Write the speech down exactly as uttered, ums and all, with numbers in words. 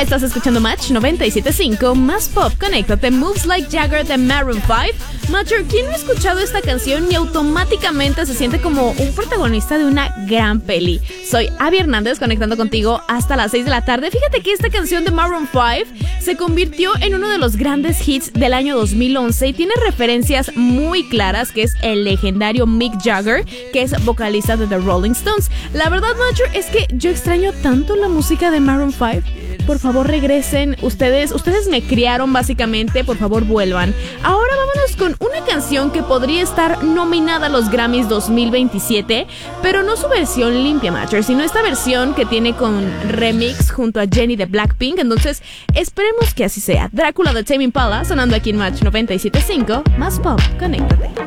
Estás escuchando Match noventa y siete punto cinco, más pop, conéctate, Moves Like Jagger de Maroon cinco. Matcher, ¿quién no ha escuchado esta canción y automáticamente se siente como un protagonista de una gran peli? Soy Abby Hernández, conectando contigo hasta las seis de la tarde. Fíjate que esta canción de Maroon cinco se convirtió en uno de los grandes hits del año dos mil once y tiene referencias muy claras, que es el legendario Mick Jagger, que es vocalista de The Rolling Stones. La verdad, Matcher, es que yo extraño tanto la música de Maroon cinco. Por favor, regresen. Ustedes, ustedes me criaron básicamente. Por favor, vuelvan. Ahora vámonos con una canción que podría estar nominada a los Grammys dos mil veintisiete, pero no su versión limpia, Matcher, sino esta versión que tiene con remix junto a Jennie de Blackpink. Entonces, esperemos que así sea. Drácula de Tame Impala, sonando aquí en Match noventa y siete punto cinco. Más pop, conéctate.